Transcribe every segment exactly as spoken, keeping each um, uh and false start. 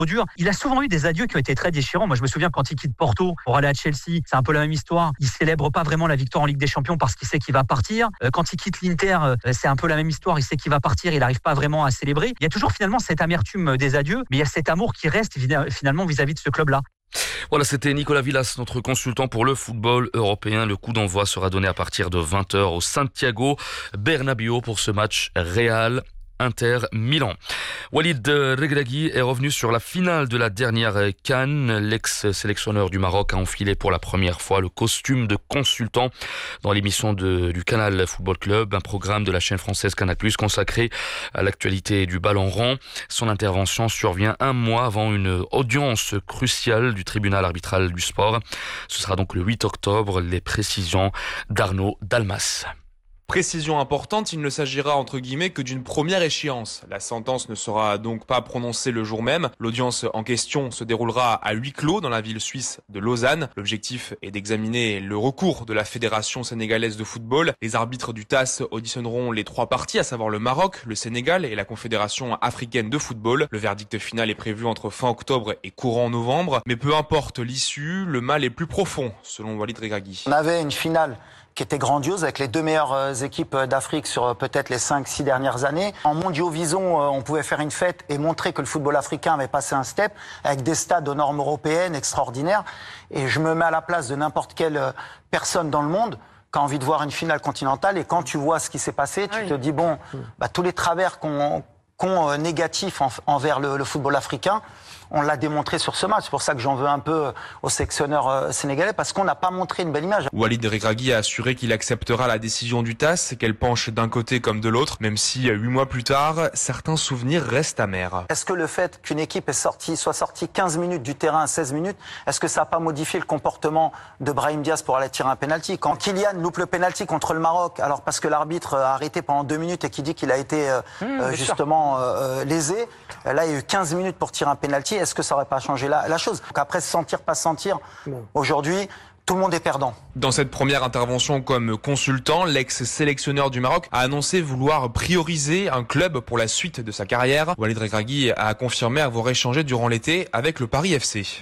dur. Il a souvent eu des adieux qui ont été très déchirants. Moi, je me souviens quand il quitte Porto pour aller à Chelsea, c'est un peu la même histoire. Il célèbre pas vraiment la victoire en Ligue des Champions parce qu'il sait qu'il va partir. Quand il quitte l'Inter, c'est un peu la même histoire. Il sait qu'il va partir, il n'arrive pas vraiment à célébrer. Il y a toujours finalement cette amertume des adieux, mais il y a cet amour qui reste finalement vis-à-vis de ce club-là. Voilà, c'était Nicolas Villas, notre consultant pour le football européen. Le coup d'envoi sera donné à partir de vingt heures au Santiago Bernabéu pour ce match Real Inter Milan. Walid Regragui est revenu sur la finale de la dernière CAN. L'ex-sélectionneur du Maroc a enfilé pour la première fois le costume de consultant dans l'émission de, du Canal Football Club, un programme de la chaîne française Canal plus, consacré à l'actualité du ballon rond. Son intervention survient un mois avant une audience cruciale du tribunal arbitral du sport. Ce sera donc le huit octobre. Les précisions d'Arnaud Dalmas. Précision importante, il ne s'agira entre guillemets que d'une première échéance. La sentence ne sera donc pas prononcée le jour même. L'audience en question se déroulera à huis clos dans la ville suisse de Lausanne. L'objectif est d'examiner le recours de la Fédération sénégalaise de football. Les arbitres du T A S auditionneront les trois parties, à savoir le Maroc, le Sénégal et la Confédération africaine de football. Le verdict final est prévu entre fin octobre et courant novembre. Mais peu importe l'issue, le mal est plus profond, selon Walid Regragui. On avait une finale qui était grandiose avec les deux meilleures équipes d'Afrique sur peut-être les cinq six dernières années. En Mondiaux-Vision, on pouvait faire une fête et montrer que le football africain avait passé un step avec des stades aux normes européennes extraordinaires. Et je me mets à la place de n'importe quelle personne dans le monde qui a envie de voir une finale continentale. Et quand tu vois ce qui s'est passé, tu oui. te dis, bon, bah, tous les travers qu'on, qu'on négatifs en, envers le, le football africain, on l'a démontré sur ce match. C'est pour ça que j'en veux un peu au sélectionneur sénégalais, parce qu'on n'a pas montré une belle image. Walid Regragui a assuré qu'il acceptera la décision du T A S, qu'elle penche d'un côté comme de l'autre, même si huit mois plus tard, certains souvenirs restent amers. Est-ce que le fait qu'une équipe est sortie, soit sortie quinze minutes du terrain à seize minutes, est-ce que ça n'a pas modifié le comportement de Brahim Diaz pour aller tirer un penalty? Quand Kylian loupe le penalty contre le Maroc, alors parce que l'arbitre a arrêté pendant deux minutes et qui dit qu'il a été euh, mmh, euh, justement euh, lésé, là il y a eu quinze minutes pour tirer un penalty. Est-ce que ça n'aurait pas changé la, la chose? Donc après, se sentir, pas se sentir, bon. Aujourd'hui, tout le monde est perdant. Dans cette première intervention comme consultant, l'ex-sélectionneur du Maroc a annoncé vouloir prioriser un club pour la suite de sa carrière. Walid Regragui a confirmé avoir échangé durant l'été avec le Paris F C.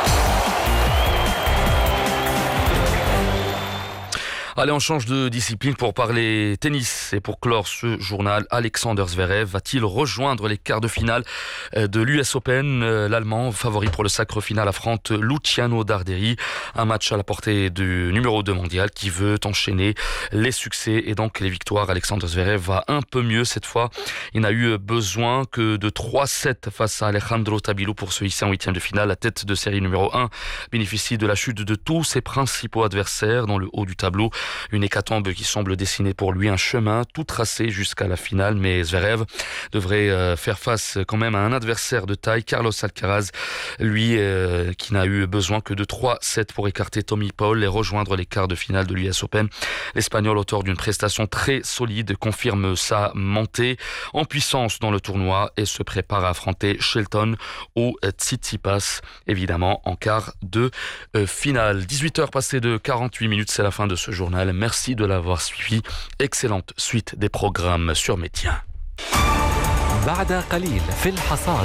Allez, on change de discipline pour parler tennis. Et pour clore ce journal, Alexander Zverev va-t-il rejoindre les quarts de finale de l'U S Open? L'Allemand, favori pour le sacre final, affronte Luciano Darderi. Un match à la portée du numéro deux mondial qui veut enchaîner les succès et donc les victoires. Alexander Zverev va un peu mieux cette fois. Il n'a eu besoin que de trois sept face à Alejandro Tabilou pour se hisser en huitième de finale. La tête de série numéro un bénéficie de la chute de tous ses principaux adversaires dans le haut du tableau. Une hécatombe qui semble dessiner pour lui un chemin tout tracé jusqu'à la finale. Mais Zverev devrait euh, faire face quand même à un adversaire de taille, Carlos Alcaraz, lui euh, qui n'a eu besoin que de trois sept pour écarter Tommy Paul et rejoindre les quarts de finale de l'U S Open. L'Espagnol, auteur d'une prestation très solide, confirme sa montée en puissance dans le tournoi et se prépare à affronter Shelton ou Tsitsipas, évidemment en quart de euh, finale. dix-huit heures passées de quarante-huit minutes, c'est la fin de ce journal. Merci de l'avoir suivi. Excellente suite des programmes sur Média. بعد قليل في الحصاد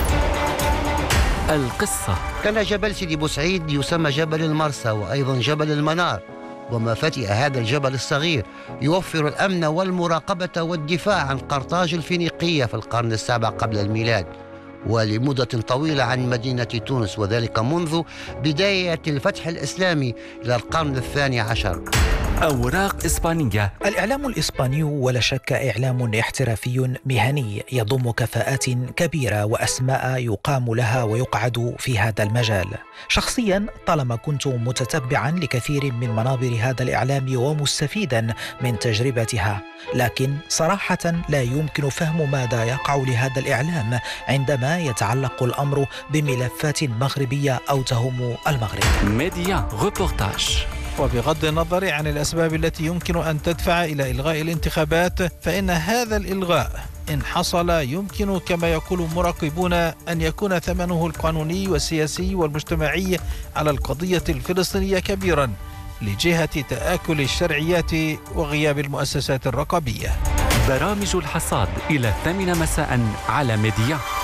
القصة. كان جبل سيدي بوسعيد يسمى جبل المرسى وأيضا جبل المنار، ومفاتيح هذا الجبل الصغير يوفر الأمن والمراقبة والدفاع عن قرطاج الفينيقية في القرن السابع قبل الميلاد، ولمدة طويلة عن مدينة تونس، وذلك منذ بداية الفتح الإسلامي إلى القرن الثاني عشر. أوراق إسبانية. الإعلام الإسباني ولا شك إعلام احترافي مهني يضم كفاءات كبيرة وأسماء يقام لها ويقعد في هذا المجال. شخصيا طالما كنت متتبعا لكثير من منابر هذا الإعلام ومستفيدا من تجربتها، لكن صراحة لا يمكن فهم ماذا يقع لهذا الإعلام عندما يتعلق الأمر بملفات مغربية أو تهم المغرب. ميديا ريبورتاج. وبغض النظر عن الأسباب التي يمكن أن تدفع إلى إلغاء الانتخابات، فإن هذا الإلغاء إن حصل يمكن كما يقول مراقبون أن يكون ثمنه القانوني والسياسي والمجتمعي على القضية الفلسطينية كبيرا لجهة تآكل الشرعيات وغياب المؤسسات الرقابية. برامج الحصاد إلى الثامنة مساء على ميديا.